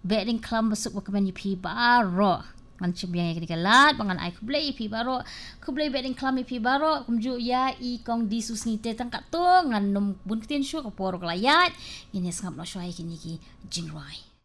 betting club besuk bakaman ipi baro ngan cembiang yang galat bangan ai kublai ipi baro kublai betting club ipi baro kumju ya I kong di susni te tangkat tu ngan num bun ketien syu ko por layat ini sangap no syai kini ki jingrai